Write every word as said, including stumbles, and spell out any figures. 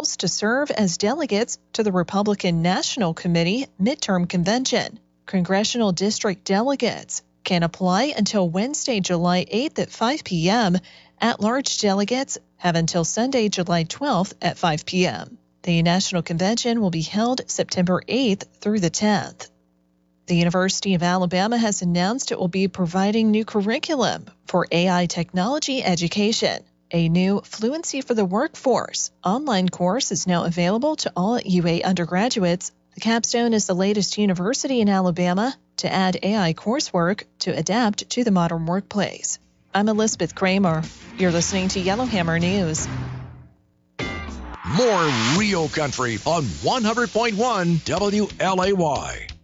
House to serve as delegates to the Republican National Committee midterm convention. Congressional district delegates can apply until Wednesday, July eighth at five p.m. At-large delegates have until Sunday, July twelfth at five p.m. The National Convention will be held September eighth through the tenth. The University of Alabama has announced it will be providing new curriculum for A I technology education. A new Fluency for the Workforce online course is now available to all U A undergraduates. The Capstone is the latest university in Alabama to add A I coursework to adapt to the modern workplace. I'm Elizabeth Kramer. You're listening to Yellowhammer News. More Real Country on one hundred point one W L A Y.